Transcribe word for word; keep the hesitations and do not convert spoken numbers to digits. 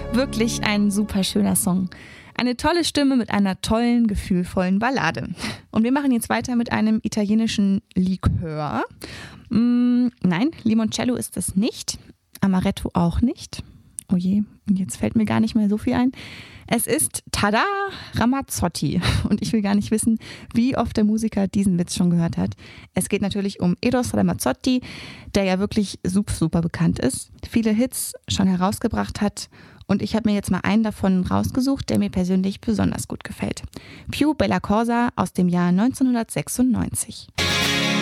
Wirklich ein super schöner Song. Eine tolle Stimme mit einer tollen, gefühlvollen Ballade. Und wir machen jetzt weiter mit einem italienischen Likör. Mm, nein, Limoncello ist es nicht. Amaretto auch nicht. Oh je, jetzt fällt mir gar nicht mehr so viel ein. Es ist Tada Ramazzotti. Und ich will gar nicht wissen, wie oft der Musiker diesen Witz schon gehört hat. Es geht natürlich um Eros Ramazzotti, der ja wirklich super, super bekannt ist. Viele Hits schon herausgebracht hat. Und ich habe mir jetzt mal einen davon rausgesucht, der mir persönlich besonders gut gefällt. Più bella cosa aus dem Jahr neunzehnhundertsechsundneunzig.